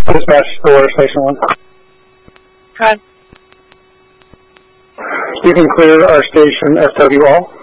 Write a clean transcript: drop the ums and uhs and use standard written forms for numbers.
Dispatch for Station 1. Hi. You can clear our station SW all.